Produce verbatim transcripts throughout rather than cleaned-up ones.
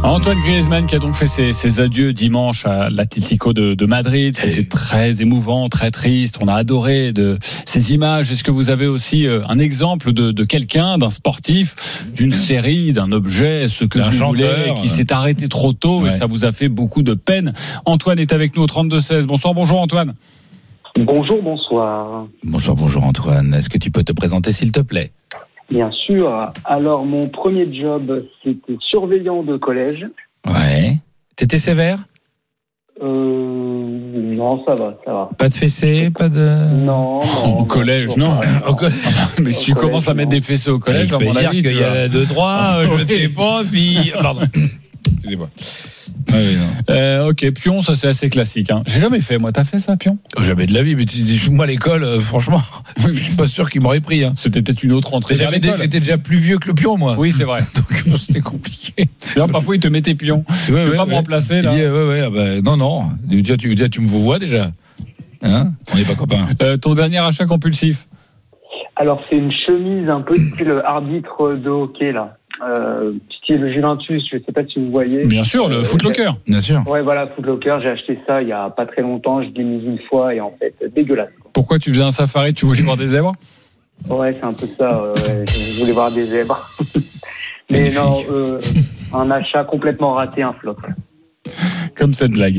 Antoine Griezmann qui a donc fait ses, ses adieux dimanche à l'Atlético de, de Madrid. C'était très émouvant, très triste. On a adoré de ces images. Est-ce que vous avez aussi un exemple de, de quelqu'un, d'un sportif, d'une série, d'un objet, ce que d'un vous chanteur, voulez, qui s'est arrêté trop tôt ouais. et ça vous a fait beaucoup de peine? Antoine est avec nous au trente-deux seize. Bonsoir, bonjour Antoine. Bonjour, bonsoir. Bonsoir, bonjour Antoine. Est-ce que tu peux te présenter s'il te plaît? Bien sûr. Alors, mon premier job, c'était surveillant de collège. Ouais. T'étais sévère? Euh, non, ça va, ça va. Pas de fessées, pas de... Non, non. Au collège, non. Au collège. Mais si tu commences à mettre des fessées au collège, je peux dire qu'il y a deux, trois, je ne sais pas, puis... Pardon. Excusez-moi. Ah oui, non. Euh, ok, pion, ça c'est assez classique. Hein. J'ai jamais fait, moi. T'as fait ça, pion? Jamais de la vie, mais tu dis, moi à l'école, euh, franchement, je suis pas sûr qu'il m'aurait pris. Hein. C'était peut-être une autre entrée. J'avais des, j'étais déjà plus vieux que le pion, moi. Oui, c'est vrai. Donc c'était compliqué. Là, parfois, il te mettait pion. Tu ouais, peux ouais, pas ouais. me remplacer là. Il dit, ouais, ouais, ah bah, non, non. Déjà, tu, déjà, tu me vois déjà. Hein? On n'est pas copains. Euh, ton dernier achat compulsif? Alors, c'est une chemise un peu style arbitre de hockey, là. Euh, style Juventus, je sais pas si vous voyez. Bien sûr, le euh, Footlocker. Bien sûr. Ouais, voilà, Footlocker. J'ai acheté ça il y a pas très longtemps. Je l'ai mis une fois et en fait, dégueulasse. Quoi. Pourquoi tu faisais un safari? Tu voulais voir des zèbres? Ouais, c'est un peu ça. Euh, ouais, je voulais voir des zèbres. Mais non, euh, un achat complètement raté, un flop. Comme cette blague.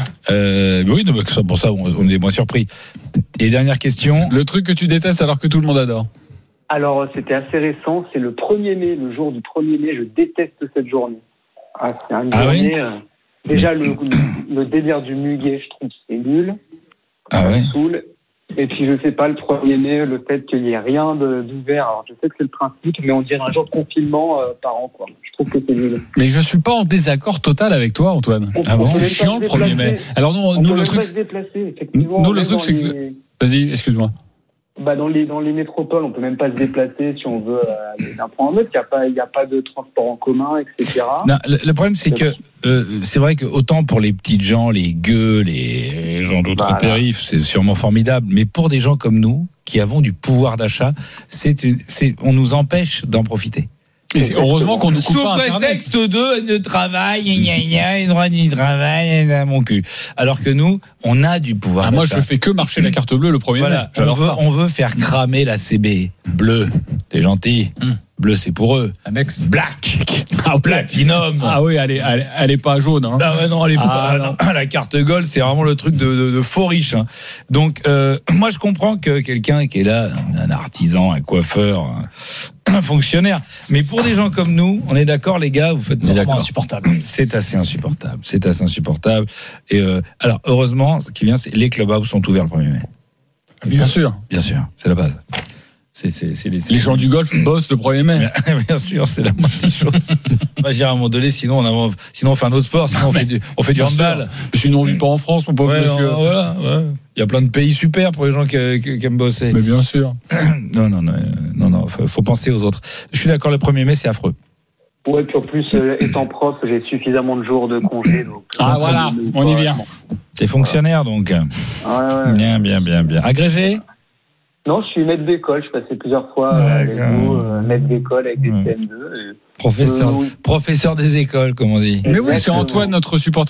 Euh, oui, non, pour ça, on est moins surpris. Et dernière question. Le truc que tu détestes alors que tout le monde adore? Alors, c'était assez récent. C'est le premier mai, le jour du premier mai. Je déteste cette journée. Ah, c'est une ah journée... oui euh, déjà, le, le délire du muguet, je trouve que c'est nul. Ah ouais. Saoul. Et puis, je sais pas, le premier mai, le fait qu'il n'y ait rien de, d'ouvert. Alors, je sais que c'est le principe, mais on dirait un jour de confinement euh, par an, quoi. Je trouve que c'est nul. Mais je suis pas en désaccord total avec toi, Antoine. On, ah bon, c'est chiant le premier mai. Alors, nous, on nous peut le même truc. pas se déplacer, effectivement. Nous, le truc, c'est que. Les... Vas-y, excuse-moi. Bah dans les dans les métropoles, on peut même pas se déplacer si on veut aller d'un point à un autre. Il y a pas il y a pas de transport en commun, et cetera. Non, le, le problème c'est que euh, c'est vrai que autant pour les petites gens, les gueux, les gens d'autres voilà. périphes, c'est sûrement formidable. Mais pour des gens comme nous qui avons du pouvoir d'achat, c'est c'est on nous empêche d'en profiter. Et c'est heureusement qu'on nous coupe sous pas prétexte de de travail, gna gna, les droits du travail, mon cul. Alors que nous, on a du pouvoir. Ah, moi, je fais que marcher la carte bleue le premier voilà. mai. On veut, on veut faire cramer la C B. Bleu, t'es gentil. Mm. Bleu, c'est pour eux. Amex. Black. Ah, Platinum. Ah oui, elle est, elle, elle est pas jaune. Hein. Ah ouais, non, elle est ah, pas. Non. La carte Gold, c'est vraiment le truc de, de, de faux riche. Hein. Donc, euh, moi, je comprends que quelqu'un qui est là, un artisan, un coiffeur, un fonctionnaire. Mais pour des gens comme nous, on est d'accord, les gars, vous faites c'est insupportable. C'est assez insupportable. C'est assez insupportable. Et euh, alors, heureusement, ce qui vient, c'est les clubhouse sont ouverts le premier mai. Bien, bien sûr. Bien sûr, c'est la base. C'est, c'est, c'est les, les gens du golf bossent le premier mai. Bien, bien sûr, c'est la moindre des choses. On va dire à un moment donné, sinon on, a, sinon on fait un autre sport, sinon on fait du, on fait du handball. Sinon on vit pas en France, mon pauvre ouais, monsieur. Non, voilà, ouais. Il y a plein de pays super pour les gens qui, qui, qui aiment bosser. Mais bien sûr. Non, non, non, non, non, faut, faut penser aux autres. Je suis d'accord, le premier mai, c'est affreux. Ouais, puis en plus, euh, étant prof, j'ai suffisamment de jours de congé. Donc, ah voilà, on y vient. T'es fonctionnaire donc. Ouais, ouais. Bien, bien, bien, bien. Agrégé? Non, je suis maître d'école. Je passais plusieurs fois ouais, avec vous, euh, maître d'école avec des ouais. C M deux. Et... Professeur, euh, oui. professeur des écoles, comme on dit. Mais oui, c'est Antoine, notre supporter.